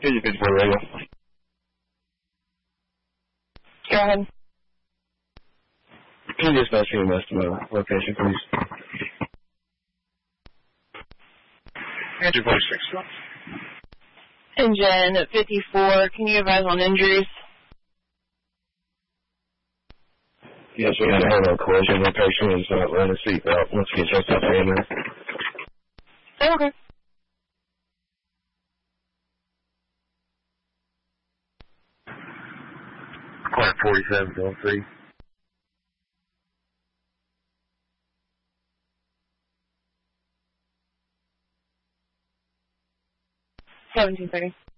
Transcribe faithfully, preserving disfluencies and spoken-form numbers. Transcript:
Here's your fifty-four radio. Go ahead. Can you dispatch me an estimate location, please? Andrew forty-six. Engine fifty-four, can you advise on injuries? Yes, we had a head-on collision. The patient is uh, wearing a seatbelt. Once we get just up there. Okay. Clark forty-seven, don't see. seventeen seconds.